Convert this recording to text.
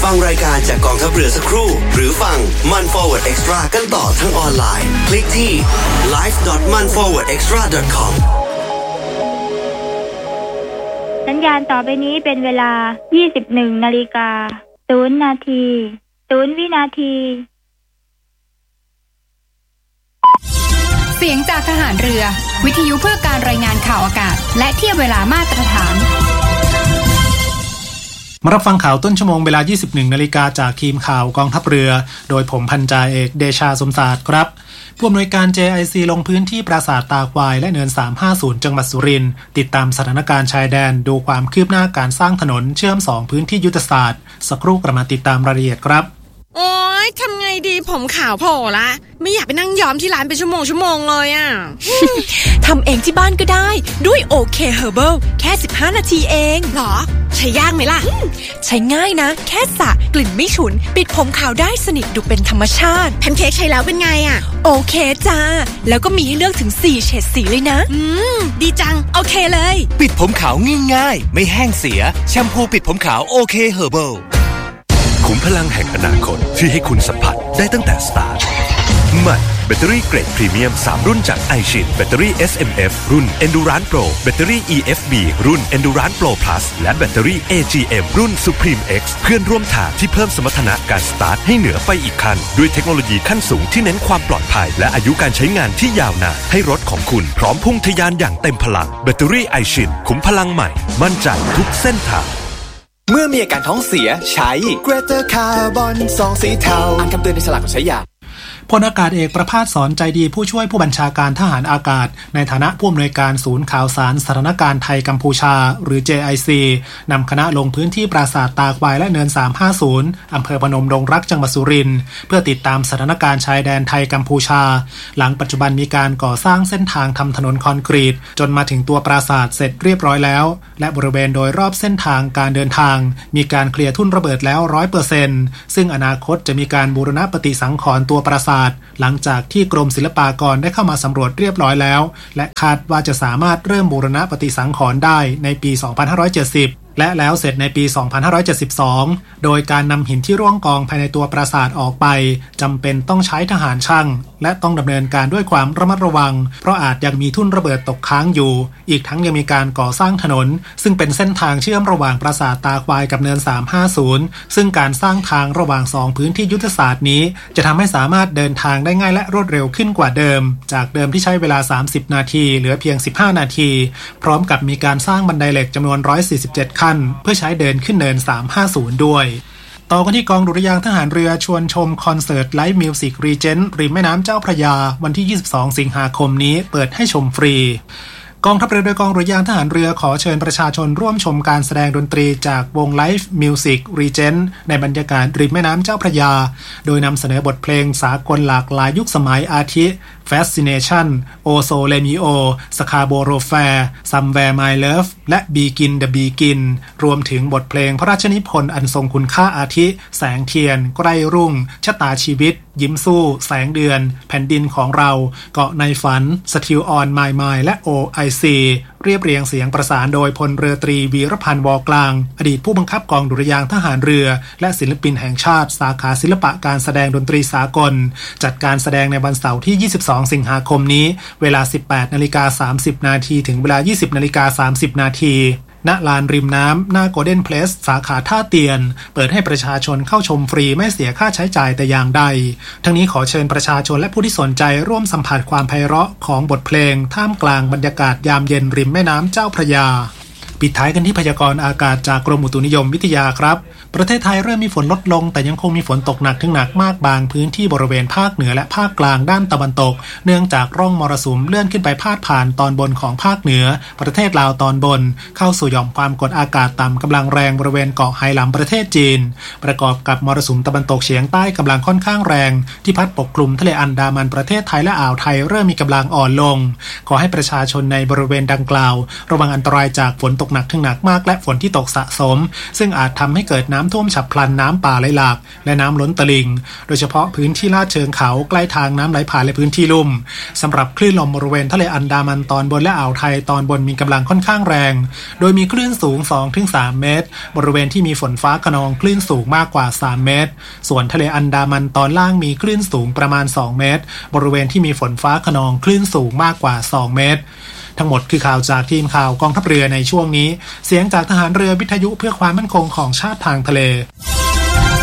ฟังรายการจากกองทัพเรือสักครู่หรือฟังมัน Forward Extra กันต่อทั้งออนไลน์คลิกที่ live.manforwardextra.com สัญญาณต่อไปนี้เป็นเวลา 21:00 น.0 นาที 0 วินาทีเสียงจากทหารเรือวิทยุเพื่อการรายงานข่าวอากาศและเทียบเวลามาตรฐานมารับฟังข่าวต้นชั่วโมงเวลา 21:00 น.จากทีมข่าวกองทัพเรือโดยผมพันจ่าเอกเดชาสมศาสตร์ครับผู้อำนวยการ JIC ลงพื้นที่ปราสาทตาควายและเนิน350จังหวัดสุรินทร์ติดตามสถานการณ์ชายแดนดูความคืบหน้าการสร้างถนนเชื่อม2พื้นที่ยุทธศาสตร์สักครู่กลับมาติดตามรายละเอียดครับโอ๊ยทำไงดีผมขาวโผล่ละไม่อยากไปนั่งย้อมที่ร้านเป็นชั่วโมงเลยอ่ะทำเองที่บ้านก็ได้ด้วยโอเคเฮอร์เบิลแค่15นาทีเองหรอใช้ยากไหมล่ะใช้ง่ายนะแค่สระกลิ่นไม่ฉุนปิดผมขาวได้สนิทดูเป็นธรรมชาติแพนเค้กใช้แล้วเป็นไงอ่ะโอเคจ้าแล้วก็มีให้เลือกถึง4เฉดสีเลยนะดีจังโอเคเลยปิดผมขาวง่ายๆไม่แห้งเสียแชมพูปิดผมขาวโอเคเฮอร์เบิลขุมพลังแห่งอนาคตที่ให้คุณสัมผัสได้ตั้งแต่สตาร์ทใหม่แบตเตอรี่เกรดพรีเมียม3รุ่นจาก iShin แบตเตอรี่ SMF รุ่น Endurance Pro แบตเตอรี่ EFB รุ่น Endurance Pro Plus และแบตเตอรี่ AGM รุ่น Supreme X เพื่อนร่วมทางที่เพิ่มสมรรถนะการสตาร์ทให้เหนือไปอีกขั้นด้วยเทคโนโลยีขั้นสูงที่เน้นความปลอดภัยและอายุการใช้งานที่ยาวนานให้รถของคุณพร้อมพุ่งทะยานอย่างเต็มพลังแบตเตอรี่ iShin ขุมพลังใหม่มั่นใจทุกเส้นทางเมื่อมีอาการท้องเสียใช้ Greater Carbon ซองสีเทาอ่านคำเตือนในฉลากก่อนใช้ยาพลอากาศเอกประภาสสอนใจดีผู้ช่วยผู้บัญชาการทหารอากาศในฐานะผู้อำนวยการศูนย์ข่าวสารสถานการณ์ไทยกัมพูชาหรือ JIC นำคณะลงพื้นที่ปราสาทตาควายและเนิน350อำเภอพนมดงรักจังหวัดสุรินทร์เพื่อติดตามสถานการณ์ชายแดนไทยกัมพูชาหลังปัจจุบันมีการก่อสร้างเส้นทางทำถนนคอนกรีตจนมาถึงตัวปราสาทเสร็จเรียบร้อยแล้วและบริเวณโดยรอบเส้นทางการเดินทางมีการเคลียร์ทุ่นระเบิดแล้ว 100% ซึ่งอนาคตจะมีการบูรณะปฏิสังขรณ์ตัวปราสาทหลังจากที่กรมศิลปากรได้เข้ามาสำรวจเรียบร้อยแล้วและคาดว่าจะสามารถเริ่มบูรณะปฏิสังขรณ์ได้ในปี 2570และแล้วเสร็จในปี 2572 โดยการนำหินที่ร่วงกองภายในตัวปราสาทออกไปจำเป็นต้องใช้ทหารช่างและต้องดำเนินการด้วยความระมัดระวังเพราะอาจยังมีทุ่นระเบิดตกค้างอยู่อีกทั้งยังมีการก่อสร้างถนนซึ่งเป็นเส้นทางเชื่อมระหว่างปราสาทตาควายกับเนิน350ซึ่งการสร้างทางระหว่าง2พื้นที่ยุทธศาสตร์นี้จะทำให้สามารถเดินทางได้ง่ายและรวดเร็วขึ้นกว่าเดิมจากเดิมที่ใช้เวลา30นาทีเหลือเพียง15นาทีพร้อมกับมีการสร้างบันไดเหล็กจำนวน147ขั้นเพื่อใช้เดินขึ้นเนิน350ด้วยต่อกันที่กองดุริยางค์ทหารเรือชวนชมคอนเสิร์ตไลฟ์มิวสิกรีเจนต์ริมแม่น้ำเจ้าพระยาวันที่22สิงหาคมนี้เปิดให้ชมฟรีกองทัพเรือโดยกองดุริยางค์ทหารเรือขอเชิญประชาชนร่วมชมการแสดงดนตรีจากวงไลฟ์มิวสิกรีเจนต์ในบรรยากาศริมแม่น้ำเจ้าพระยาโดยนำเสนอบทเพลงสากลหลากหลายยุคสมัยอาทิ Fascination O Sole Mio Scarborough Fair Somewhere My Love และ Begin the Begin รวมถึงบทเพลงพระราชนิพนธ์อันทรงคุณค่าอาทิแสงเทียนใกล้รุ่งชะตาชีวิตยิ้มสู้แสงเดือนแผ่นดินของเราเกาะในฝัน Still on My Mind และ OIC เรียบเรียงเสียงประสานโดยพลเรือตรีวีรพันธ์วอกลางอดีตผู้บังคับกองดุริยางค์ทหารเรือและศิลปินแห่งชาติสาขาศิลปะการแสดงดนตรีสากลจัดการแสดงในวันเสาร์ที่22สิงหาคมนี้เวลา 18:30 น.ถึงเวลา 20:30 น.ณลานริมน้ำหน้าโกลเด้นเพลสสาขาท่าเตียนเปิดให้ประชาชนเข้าชมฟรีไม่เสียค่าใช้จ่ายแต่อย่างใดทั้งนี้ขอเชิญประชาชนและผู้ที่สนใจร่วมสัมผัสความไพเราะของบทเพลงท่ามกลางบรรยากาศยามเย็นริมแม่น้ำเจ้าพระยาปิดท้ายกันที่พยากรณ์อากาศจากกรมอุตุนิยมวิทยาครับประเทศไทยเริ่มมีฝนลดลงแต่ยังคงมีฝนตกหนักถึงหนักมากบางพื้นที่บริเวณภาคเหนือและภาคกลางด้านตะวันตกเนื่องจากร่องมรสุมเลื่อนขึ้นไปพาดผ่านตอนบนของภาคเหนือประเทศลาวตอนบนเข้าสู่หย่อมความกดอากาศต่ำกำลังแรงบริเวณเกาะไหหลำประเทศจีนประกอบกับมรสุมตะวันตกเฉียงใต้กำลังค่อนข้างแรงที่พัดปกคลุมทะเลอันดามันประเทศไทยและอ่าวไทยเริ่มมีกำลังอ่อนลงขอให้ประชาชนในบริเวณดังกล่าวระวังอันตรายจากฝนตกหนักถึงหนักมากและฝนที่ตกสะสมซึ่งอาจทำให้เกิดน้ำท่วมฉับพลันน้ำป่าไหลหลากและน้ำล้นตลิ่งโดยเฉพาะพื้นที่ลาดเชิงเขาใกล้ทางน้ำไหลผ่านและพื้นที่ลุ่มสำหรับคลื่นลมบริเวณทะเลอันดามันตอนบนและอ่าวไทยตอนบนมีกำลังค่อนข้างแรงโดยมีคลื่นสูง 2-3 เมตรบริเวณที่มีฝนฟ้าคะนองคลื่นสูงมากกว่า3เมตรส่วนทะเลอันดามันตอนล่างมีคลื่นสูงประมาณ2เมตรบริเวณที่มีฝนฟ้าคะนองคลื่นสูงมากกว่า2เมตรทั้งหมดคือข่าวจากทีมข่าวกองทัพเรือในช่วงนี้เสียงจากทหารเรือวิทยุเพื่อความมั่นคงของชาติทางทะเล